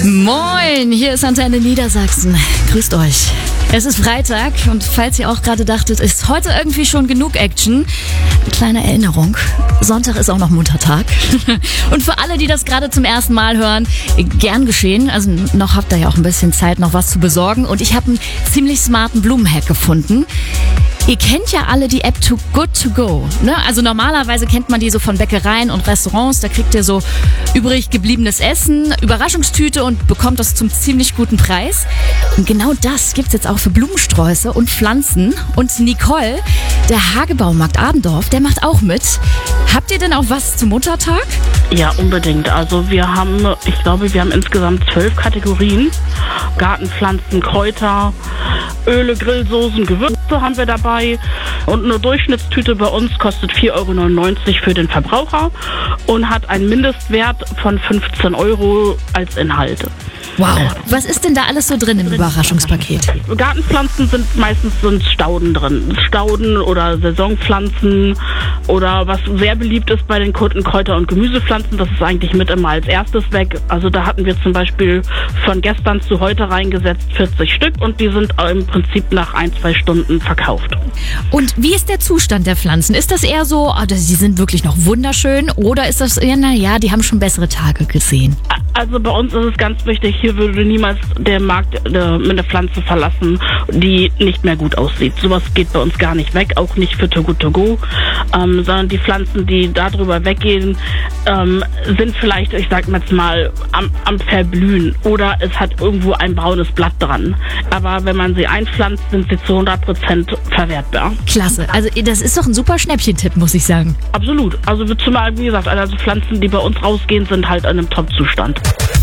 Moin, hier ist Antenne Niedersachsen. Grüßt euch. Es ist Freitag und falls ihr auch gerade dachtet, ist heute irgendwie schon genug Action, eine kleine Erinnerung. Sonntag ist auch noch Muttertag. Und für alle, die das gerade zum ersten Mal hören, gern geschehen. Also noch habt ihr ja auch ein bisschen Zeit, noch was zu besorgen. Und ich habe einen ziemlich smarten Blumenhack gefunden. Ihr kennt ja alle die App Too Good To Go, ne? Also normalerweise kennt man die so von Bäckereien und Restaurants. Da kriegt ihr so übrig gebliebenes Essen, Überraschungstüte und bekommt das zum ziemlich guten Preis. Und genau das gibt's jetzt auch für Blumensträuße und Pflanzen. Und Nicole, der Hagebaumarkt Adendorf, der macht auch mit. Habt ihr denn auch was zum Muttertag? Ja, unbedingt. Also wir haben insgesamt 12 Kategorien. Gartenpflanzen, Kräuter, Öle, Grillsoßen, Gewürze haben wir dabei. Und eine Durchschnittstüte bei uns kostet 4,99 € für den Verbraucher und hat einen Mindestwert von 15 € als Inhalte. Wow. Was ist denn da alles so drin im Überraschungspaket? Gartenpflanzen sind meistens Stauden drin. Stauden oder Saisonpflanzen oder was sehr beliebt ist bei den Kunden, Kräuter- und Gemüsepflanzen. Das ist eigentlich mit immer als erstes weg. Also da hatten wir zum Beispiel von gestern zu heute reingesetzt 40 Stück und die sind im Prinzip nach 1-2 Stunden verkauft. Und wie ist der Zustand der Pflanzen? Ist das eher so, die sind wirklich noch wunderschön oder ist das eher, die haben schon bessere Tage gesehen? Also bei uns ist es ganz wichtig, hier würde niemals der Markt mit einer Pflanze verlassen, die nicht mehr gut aussieht. Sowas geht bei uns gar nicht weg, auch nicht für Too Good To Go, sondern die Pflanzen, die darüber weggehen, sind vielleicht, ich sag jetzt mal, am Verblühen oder es hat irgendwo ein braunes Blatt dran. Aber wenn man sie einpflanzt, sind sie zu 100% verwertbar. Klasse, also das ist doch ein super Schnäppchentipp, muss ich sagen. Absolut, also zumal, wie gesagt, also Pflanzen, die bei uns rausgehen, sind halt in einem Top-Zustand.